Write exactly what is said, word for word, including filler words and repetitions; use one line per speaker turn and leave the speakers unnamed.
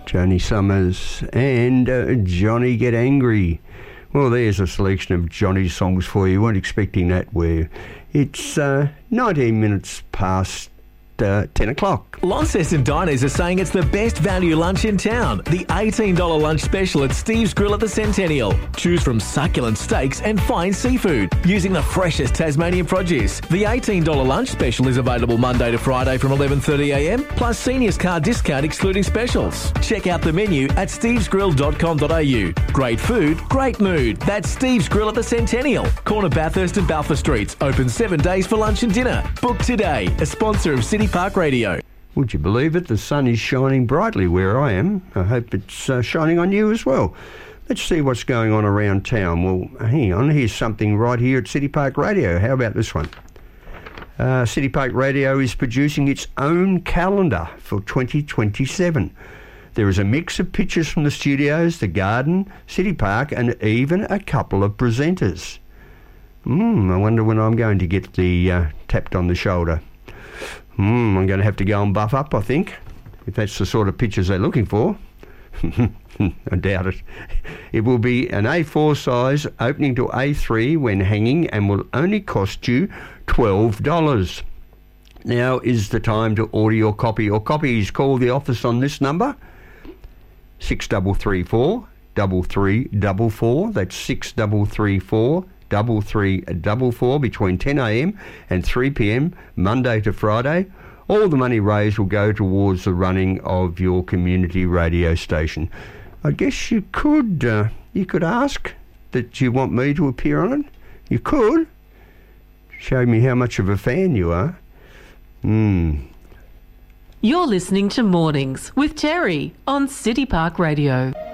Johnny Summers and uh, Johnny Get Angry. Well, there's a selection of Johnny's songs for you. You weren't expecting that, where it's uh, nineteen minutes past Uh, ten o'clock.
Launceston Diners are saying it's the best value lunch in town. The eighteen dollars lunch special at Steve's Grill at the Centennial. Choose from succulent steaks and fine seafood using the freshest Tasmanian produce. The eighteen dollars lunch special is available Monday to Friday from eleven thirty a m, plus seniors card discount excluding specials. Check out the menu at steves grill dot com dot a u. Great food, great mood. That's Steve's Grill at the Centennial. Corner Bathurst and Balfour Streets. Open seven days for lunch and dinner. Book today. A sponsor of City Park Radio.
Would you believe it? The sun is shining brightly where I am. I hope it's uh, shining on you as well. Let's see what's going on around town. Well, hang on. Here's something right here at City Park Radio. How about this one? Uh, City Park Radio is producing its own calendar for twenty twenty-seven. There is a mix of pictures from the studios, the garden, City Park, and even a couple of presenters. Hmm, I wonder when I'm going to get the uh, tapped on the shoulder. Hmm, I'm going to have to go and buff up, I think, if that's the sort of pictures they're looking for. I doubt it. It will be an A four size opening to A three when hanging and will only cost you twelve dollars. Now is the time to order your copy. Or copies, call the office on this number, six three three four, three three four four. That's six three three four, double three double four between ten a m and three p m Monday to Friday. All the money raised will go towards the running of your community radio station. I guess you could uh, you could ask that you want me to appear on it. You could show me how much of a fan you are. Hmm.
You're listening to Mornings with Terry on City Park Radio.